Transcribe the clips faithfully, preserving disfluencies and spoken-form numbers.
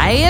weil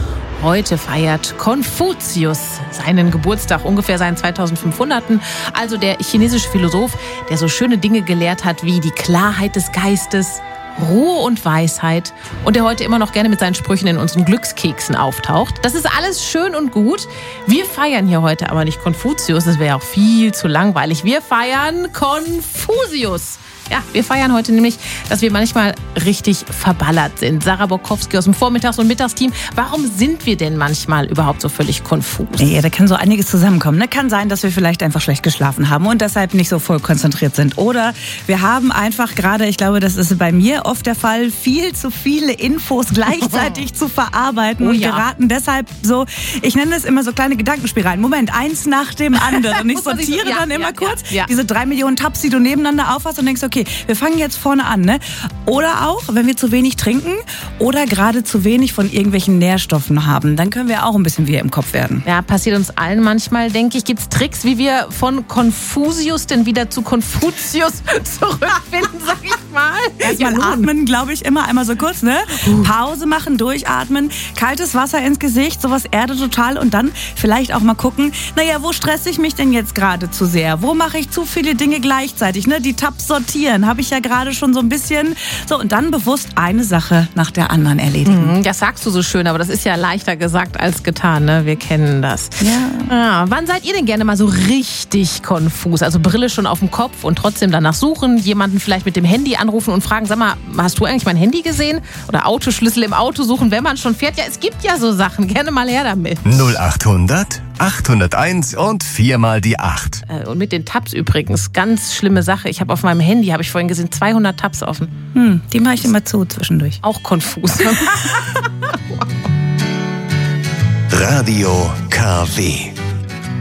heute feiert Konfuzius seinen Geburtstag, ungefähr seinen zweitausendfünfhunderten. Also der chinesische Philosoph, der so schöne Dinge gelehrt hat wie die Klarheit des Geistes, Ruhe und Weisheit und der heute immer noch gerne mit seinen Sprüchen in unseren Glückskeksen auftaucht. Das ist alles schön und gut. Wir feiern hier heute aber nicht Konfuzius, das wäre auch viel zu langweilig. Wir feiern Konfusius. Ja, wir feiern heute nämlich, dass wir manchmal richtig verballert sind. Sarah Borkowski aus dem Vormittags- und Mittagsteam. Warum sind wir denn manchmal überhaupt so völlig konfus? Ja, da kann so einiges zusammenkommen. Ne? Kann sein, dass wir vielleicht einfach schlecht geschlafen haben und deshalb nicht so voll konzentriert sind. Oder wir haben einfach gerade, ich glaube, das ist bei mir oft der Fall, viel zu viele Infos gleichzeitig zu verarbeiten Oh und ja. geraten deshalb so, ich nenne das immer so kleine Gedankenspiralen. Moment, eins nach dem anderen. Und ich Muss man sich so- sortiere ja, dann immer ja, kurz ja, ja. diese drei Millionen Tabs, die du nebeneinander aufhast und denkst, okay, wir fangen jetzt vorne an. Ne? Oder auch, wenn wir zu wenig trinken oder gerade zu wenig von irgendwelchen Nährstoffen haben, dann können wir auch ein bisschen wieder im Kopf werden. Ja, passiert uns allen manchmal, denke ich. Gibt es Tricks, wie wir von Konfusius denn wieder zu Konfuzius zurückfinden, sag ich mal? Erstmal Ja, nun. atmen, glaube ich, immer einmal so kurz, ne? Pause machen, durchatmen, kaltes Wasser ins Gesicht, sowas erdet total und dann vielleicht auch mal gucken, naja, wo stresse ich mich denn jetzt gerade zu sehr? Wo mache ich zu viele Dinge gleichzeitig, ne? Die Tabs sortieren, habe ich ja gerade schon so ein bisschen. So, und dann bewusst eine Sache nach der anderen erledigen. Mhm, Das sagst du so schön, aber das ist ja leichter gesagt als getan, ne? Wir kennen das. Ja. Ah, wann seid ihr denn gerne mal so richtig konfus? Also Brille schon auf dem Kopf und trotzdem danach suchen, jemanden vielleicht mit dem Handy anrufen und fragen, sag mal, hast du eigentlich mein Handy gesehen? Oder Autoschlüssel im Auto suchen, wenn man schon fährt? Ja, es gibt ja so Sachen. Gerne mal her damit. null achthundert, achthunderteins und viermal die acht. Äh, Und mit den Tabs übrigens, ganz schlimme Sache. Ich habe auf meinem Handy, habe ich vorhin gesehen, zweihundert Tabs offen. Hm, die mache ich immer zu zwischendurch. Auch konfus. Radio K W.